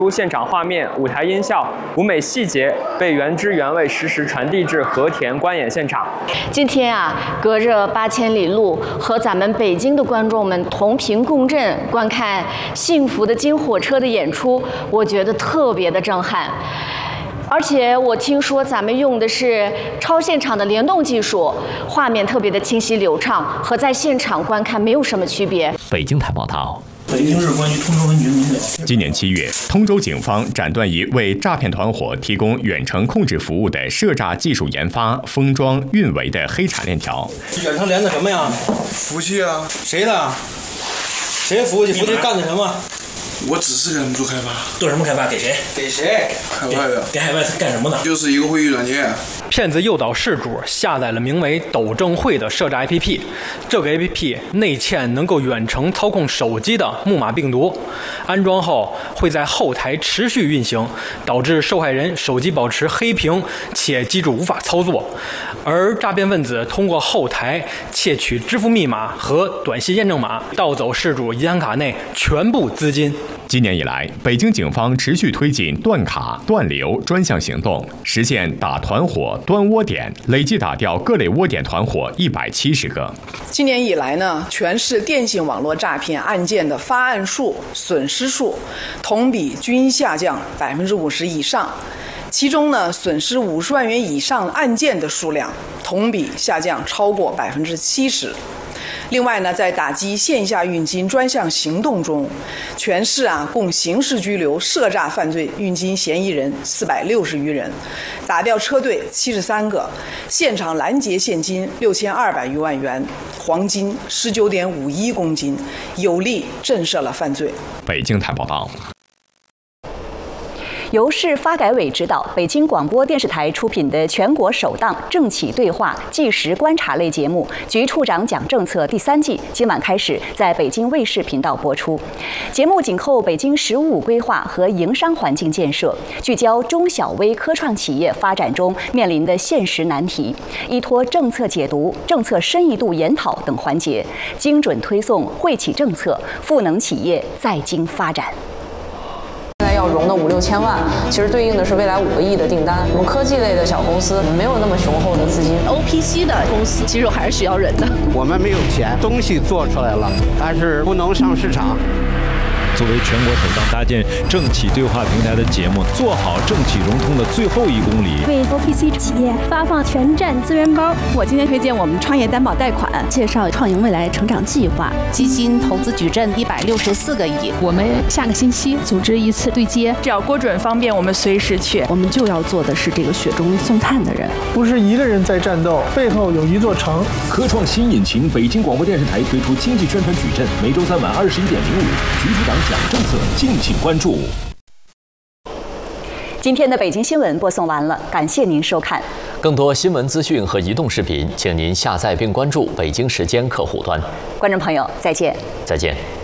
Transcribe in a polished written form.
现场画面、舞台音效、舞美细节被原汁原味实时传递至和田观演现场。 今天啊，隔着8000里路，和咱们北京的观众们同频共振，观看《幸福的金火车》的演出，我觉得特别的震撼。而且我听说咱们用的是超现场的联动技术，画面特别的清晰流畅，和在现场观看没有什么区别。 北京台报道。 北京市关于通州文群民表， 今年7月，通州警方斩断一为诈骗团伙提供远程控制服务的涉诈技术研发、封装、运维的黑产链条。 远程连的什么呀？ 服务器啊。 谁的？谁服务器？服务器干的什么？ 我只是给他们做开发。 做什么开发？给谁？给谁？ 海外的。 给海外干什么的？ 就是一个会议软件。 骗子诱导事主下载了名为“斗正会”的涉诈 APP， 这个 APP 内嵌能够远程操控手机的木马病毒，安装后会在后台持续运行，导致受害人手机保持黑屏且机主无法操作，而诈骗分子通过后台窃取支付密码和短信验证码，盗走事主银行卡内全部资金。 今年以来，北京警方持续推进断卡、断流专项行动，实现打团伙、端窝点，累计打掉各类窝点团伙170个。 今年以来呢，全市电信网络诈骗案件的发案数、损失数同比均下降50%以上，其中呢，损失50万元以上案件的数量同比下降超过70%。 另外呢，在打击线下运金专项行动中，全市共刑事拘留涉诈犯罪运金嫌疑人460余人，打掉车队73个，现场拦截现金6200余万元，黄金19.51公斤，有力震慑了犯罪。 北京台报道。 由市发改委指导，北京广播电视台出品的全国首档政企对话纪实观察类节目《局处长讲政策》第3季今晚开始在北京卫视频道播出。节目紧扣北京“15五”规划和营商环境建设，聚焦中小微科创企业发展中面临的现实难题，依托政策解读、政策深一度研讨等环节，精准推送惠企政策，赋能企业在京发展。 现在要融的5、6千万，其实对应的是未来5个亿的订单。我们科技类的小公司没有那么雄厚的资金 ，OPC 的公司其实还是需要人的。 我们没有钱，东西做出来了，但是不能上市场。 作为全国首档搭建政企对话平台的节目，做好政企融通的最后1公里， 为 OPC 企业发放全站资源包。 我今天推荐我们创业担保贷款，介绍创盈未来成长计划， 基金投资矩阵164个亿。 我们下个星期组织一次对接， 只要郭准方便，我们随时去。 我们就要做的是这个雪中送炭的人， 不是一个人在战斗，背后有一座城。 科创新引擎，北京广播电视台推出经济宣传矩阵，每周3晚21.05，局处长讲政策，敬请关注。 今天的北京新闻播送完了，感谢您收看。 更多新闻资讯和移动视频，请您下载并关注北京时间客户端。 观众朋友，再见。 再见。